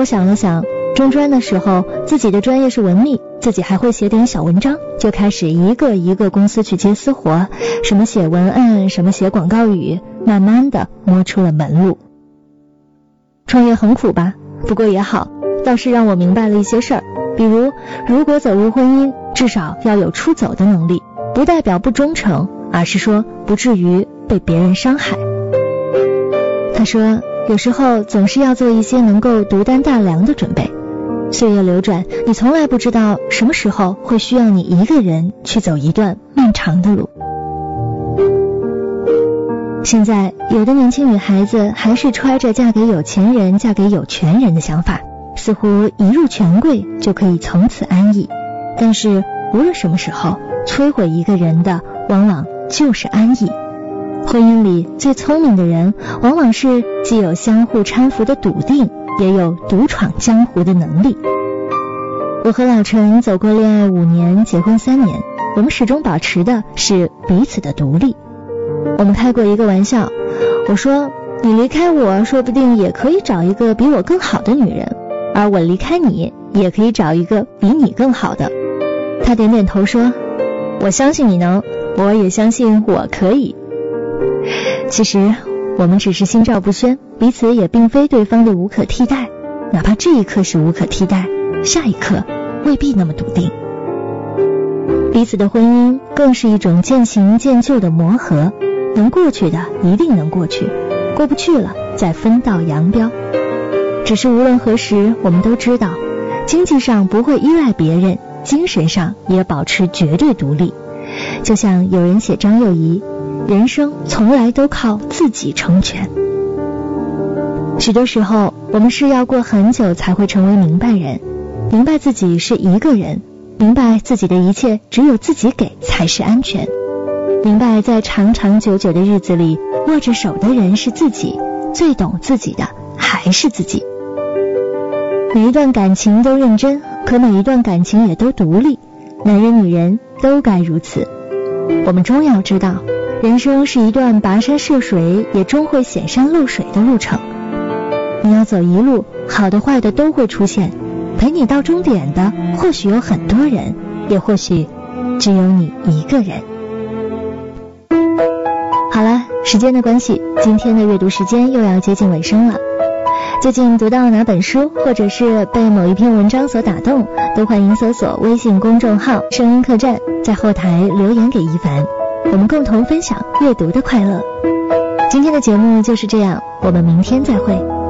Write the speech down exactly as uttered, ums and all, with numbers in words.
后想了想，中专的时候自己的专业是文秘，自己还会写点小文章，就开始一个一个公司去接私活，什么写文案，什么写广告语，慢慢的摸出了门路。创业很苦吧，不过也好，倒是让我明白了一些事儿，比如如果走入婚姻，至少要有出走的能力，不代表不忠诚，而是说不至于被别人伤害。他说，有时候总是要做一些能够独担大梁的准备。岁月流转，你从来不知道什么时候会需要你一个人去走一段漫长的路。现在有的年轻女孩子还是揣着嫁给有钱人、嫁给有权人的想法，似乎一入权贵就可以从此安逸。但是无论什么时候，摧毁一个人的往往就是安逸。婚姻里最聪明的人，往往是既有相互搀扶的笃定，也有独闯江湖的能力。我和老陈走过恋爱五年，结婚三年，我们始终保持的是彼此的独立。我们开过一个玩笑，我说你离开我，说不定也可以找一个比我更好的女人，而我离开你，也可以找一个比你更好的。他点点头说，我相信你能，我也相信我可以。其实我们只是心照不宣，彼此也并非对方的无可替代，哪怕这一刻是无可替代，下一刻未必那么笃定。彼此的婚姻更是一种渐行渐就的磨合，能过去的一定能过去，过不去了再分道扬镳。只是无论何时，我们都知道，经济上不会依赖别人，精神上也保持绝对独立。就像有人写张幼仪，人生从来都靠自己成全。许多时候，我们是要过很久才会成为明白人，明白自己是一个人，明白自己的一切只有自己给才是安全，明白在长长久久的日子里，握着手的人是自己，最懂自己的还是自己。每一段感情都认真，可每一段感情也都独立，男人女人都该如此。我们终要知道，人生是一段跋山涉水，也终会显山露水的路程。你要走一路，好的坏的都会出现，陪你到终点的或许有很多人，也或许只有你一个人。好了，时间的关系，今天的阅读时间又要接近尾声了。最近读到哪本书，或者是被某一篇文章所打动，都欢迎搜索微信公众号声音客栈，在后台留言给一凡，我们共同分享阅读的快乐。今天的节目就是这样，我们明天再会。